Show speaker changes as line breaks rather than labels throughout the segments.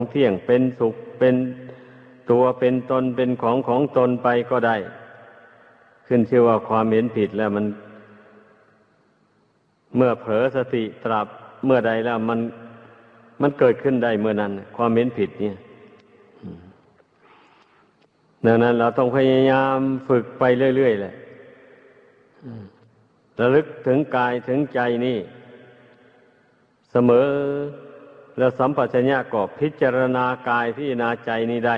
เที่ยงเป็นสุขเป็นตัวเป็นตนเป็นของของตนไปก็ได้ขึ้นชื่อว่าความเห็นผิดแล้วเมื่อเผลอสติตรับเมื่อใดแล้วมันเกิดขึ้นได้เมื่อนั้นความเห็นผิดเนี่ยดังนั้นเราต้องพยายามฝึกไปเรื่อยๆแหละระลึกถึงกายถึงใจนี่เสมอแล้วสัมปชัญญะก็พิจารณากายพิจารณาใจนี้ได้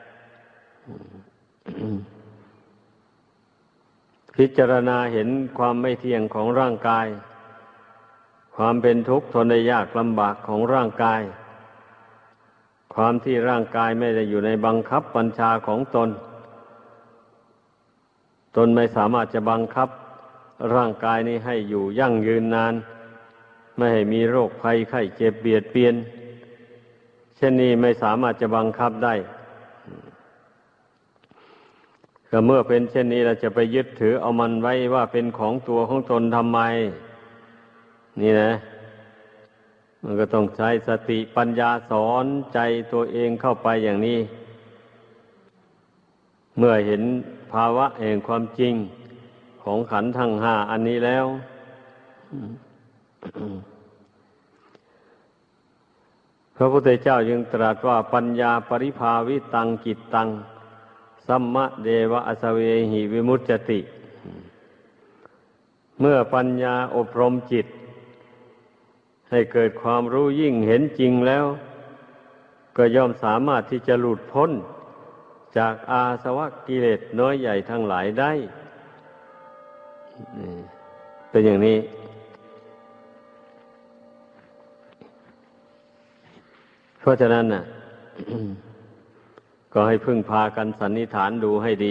พิจารณาเห็นความไม่เที่ยงของร่างกายความเป็นทุกข์ทนได้ยากลำบากของร่างกายความที่ร่างกายไม่ได้อยู่ในบังคับบัญชาของตนไม่สามารถจะบังคับร่างกายนี้ให้อยู่ยั่งยืนนานไม่ให้มีโรคภัยไข้เจ็บเบียดเบียนเช่นนี้ไม่สามารถจะบังคับได้ก็เมื่อเป็นเช่นนี้เราจะไปยึดถือเอามันไว้ว่าเป็นของตัวของตนทำไมนี่นะมันก็ต้องใช้สติปัญญาสอนใจตัวเองเข้าไปอย่างนี้เมื่อเห็นภาวะแห่งความจริงของขันธ์ทั้งห้าอันนี้แล้วพระพุทธเจ้าจึงตรัสว่าปัญญาปริภาวิตังจิตตังสัมมะเดวะอสเวหิวิมุตจติเมื่อปัญญาอบรมจิตให้เกิดความรู้ยิ่งเห็นจริงแล้วก็ย่อมสามารถที่จะหลุดพ้นจากอาสวะกิเลสน้อยใหญ่ทั้งหลายได้เป็นอย่างนี้เพราะฉะนั้นน่ะ ก็ให้พึ่งพากันสันนิษฐานดูให้ดี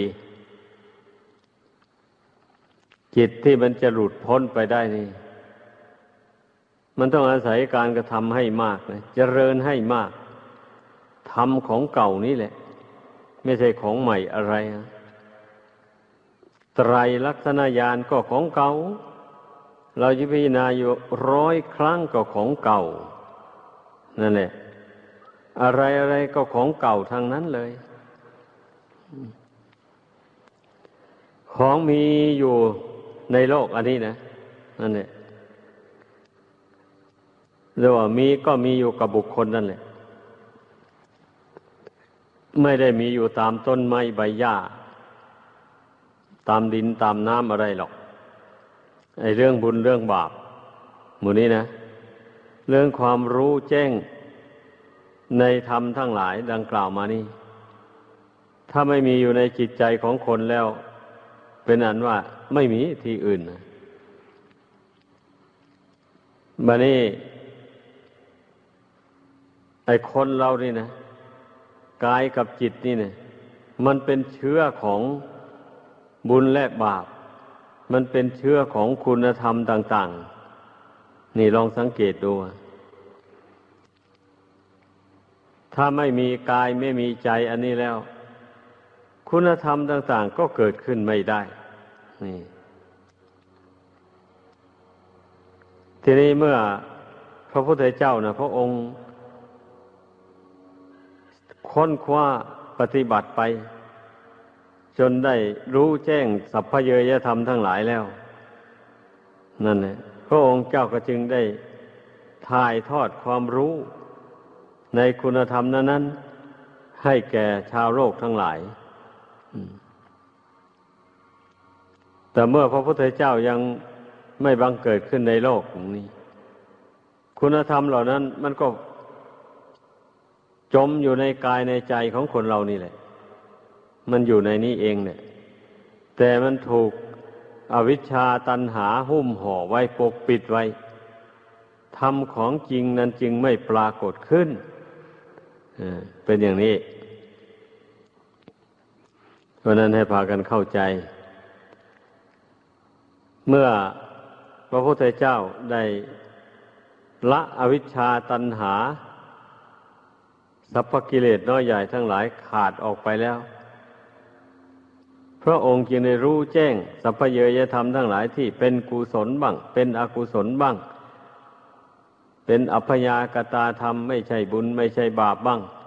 จิตที่มันจะหลุดพ้นไปได้นี่มันต้องอาศัยการกระทำให้มากนะเจริญให้มากทำของเก่านี่แหละไม่ใช่ของใหม่อะไรนะไตรลักษณญาณก็ของเก่าเราจะพิจารณาอยู่100 ครั้งก็ของเก่านั่นแหละอะไรก็ของเก่าทางนั้นเลยของมีอยู่ในโลกอันนี้นะนั่นแหละหรือว่ามีก็มีอยู่กับบุคคลนั่นแหละไม่ได้มีอยู่ตามต้นไม้ใบหญ้าตามดินตามน้ำอะไรหรอกไอ้เรื่องบุญเรื่องบาปหมู่นี้นะเรื่องความรู้แจ้งในธรรมทั้งหลายดังกล่าวมานี่ถ้าไม่มีอยู่ในจิตใจของคนแล้วเป็นอันว่าไม่มีที่อื่นนะบัดนี้ไอ้คนเรานี่นะกายกับจิตนี่เนี่ยมันเป็นเชื้อของบุญและบาปมันเป็นเชื้อของคุณธรรมต่างๆนี่ลองสังเกตดูถ้าไม่มีกายไม่มีใจอันนี้แล้วคุณธรรมต่างๆก็เกิดขึ้นไม่ได้นี่ทีนี้เมื่อพระพุทธเจ้านะพระองค์ค้นคว้าปฏิบัติไปจนได้รู้แจ้งสัพพเยยธรรมทั้งหลายแล้วนั่นแหละพระองค์เจ้าก็จึงได้ถ่ายทอดความรู้ในคุณธรรมนั้นๆให้แก่ชาวโลกทั้งหลายแต่เมื่อพระพุทธเจ้ายังไม่บังเกิดขึ้นในโลกนี้คุณธรรมเหล่านั้นมันก็จมอยู่ในกายในใจของคนเรานี่แหละมันอยู่ในนี้เองเนี่ยแต่มันถูกอวิชชาตัณหาหุ้มห่อไว้ปกปิดไว้ธรรมของจริงนั้นจึงไม่ปรากฏขึ้นเป็นอย่างนี้เพราะนั้นให้พากันเข้าใจเมื่อพระพุทธเจ้าได้ละอวิชชาตัณหาสัพพกิเลสน้อยใหญ่ทั้งหลายขาดออกไปแล้วพระองค์จึงได้รู้แจ้งสัพพเยยธรรมทั้งหลายที่เป็นกุศลบ้างเป็นอกุศลบ้างเป็นอัพยากตาธรรมไม่ใช่บุญไม่ใช่บาปบ้าง